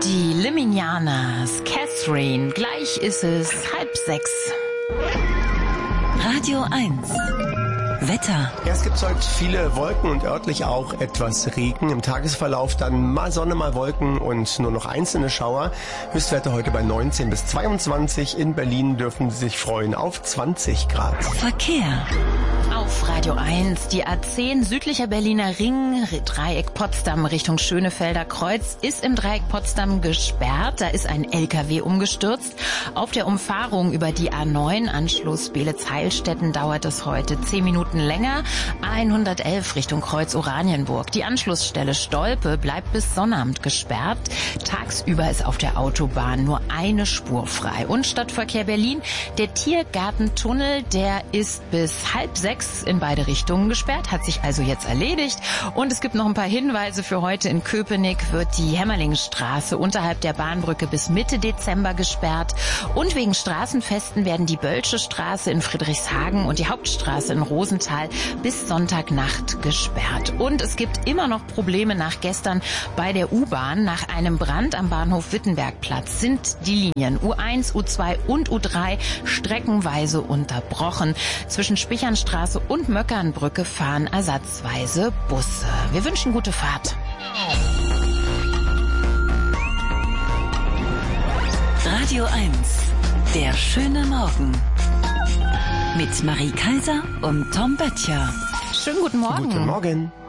Die Liminianas, Catherine, gleich ist es 5:30. Radio 1. Wetter. Ja, es gibt heute viele Wolken und örtlich auch etwas Regen. Im Tagesverlauf dann mal Sonne, mal Wolken und nur noch einzelne Schauer. Höchstwerte heute bei 19 bis 22. In Berlin dürfen Sie sich freuen auf 20 Grad. Verkehr. Auf Radio 1, die A10 südlicher Berliner Ring, Dreieck Potsdam Richtung Schönefelder Kreuz, ist im Dreieck Potsdam gesperrt. Da ist ein LKW umgestürzt. Auf der Umfahrung über die A9, Anschluss Beelitz-Heilstätten, dauert es heute 10 Minuten länger. A111 Richtung Kreuz Oranienburg. Die Anschlussstelle Stolpe bleibt bis Sonnabend gesperrt. Tagsüber ist auf der Autobahn nur eine Spur frei. Und Stadtverkehr Berlin, der Tiergartentunnel, der ist bis 5:30 in beide Richtungen gesperrt, hat sich also jetzt erledigt. Und es gibt noch ein paar Hinweise für heute. In Köpenick wird die Hämmerlingstraße unterhalb der Bahnbrücke bis Mitte Dezember gesperrt. Und wegen Straßenfesten werden die Bölsche Straße in Friedrichshagen und die Hauptstraße in Rosenthal bis Sonntagnacht gesperrt. Und es gibt immer noch Probleme nach gestern bei der U-Bahn. Nach einem Brand am Bahnhof Wittenbergplatz sind die Linien U1, U2 und U3 streckenweise unterbrochen. Zwischen Spichernstraße und Möckernbrücke fahren ersatzweise Busse. Wir wünschen gute Fahrt. Radio 1. Der schöne Morgen. Mit Marie Kaiser und Tom Böttcher. Schönen guten Morgen. Guten Morgen.